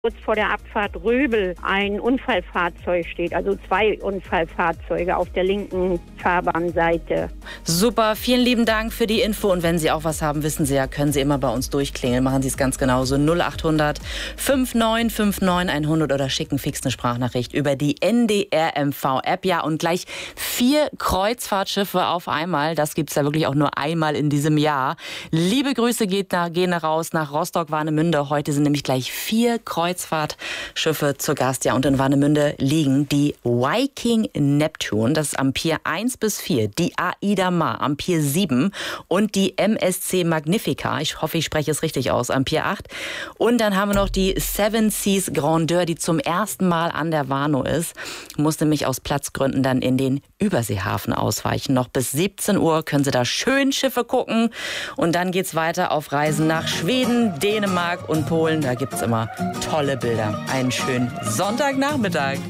kurz vor der Abfahrt Röbel ein Unfallfahrzeug steht, also 2 Unfallfahrzeuge auf der linken Fahrbahnseite. Super, vielen lieben Dank für die Info. Und wenn Sie auch was haben, wissen Sie ja, können Sie immer bei uns durchklingeln. Machen Sie es ganz genauso. 0800 5959 100 oder schicken fix eine Sprachnachricht über die NDR-MV-App. Ja, und gleich 4 Kreuzfahrtschiffe auf einmal. Das gibt es ja wirklich auch nur einmal in diesem Jahr. Liebe Grüße gehen raus nach Rostock-Warnemünde. Heute sind nämlich gleich 4 Kreuzfahrtschiffe zu Gast. Ja, und in Warnemünde liegen die Viking Neptune, das ist am Pier 1 bis 4, die Aida Mar am Pier 7 und die MSC Magnifica, ich hoffe, ich spreche es richtig aus, am Pier 8. Und dann haben wir noch die Seven Seas Grandeur, die zum ersten Mal an der Warnow ist. Muss nämlich aus Platzgründen dann in den Überseehafen ausweichen. Noch bis 17 Uhr können Sie da schön Schiffe gucken. Und dann geht's weiter auf Reisen nach Schweden, Dänemark und Polen. Da gibt's immer tolle Bilder. Einen schönen Sonntagnachmittag.